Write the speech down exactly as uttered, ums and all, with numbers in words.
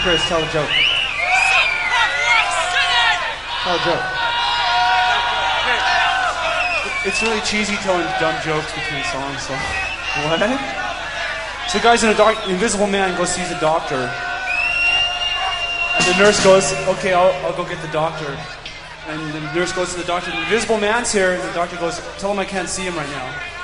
Chris, tell a joke. Tell a joke. It's really cheesy telling dumb jokes between songs, so... What? So the guy's in a doc... The invisible man goes sees a doctor. And the nurse goes, okay, I'll, I'll go get the doctor. And the nurse goes to the doctor, the invisible man's here, and the doctor goes, tell him I can't see him right now.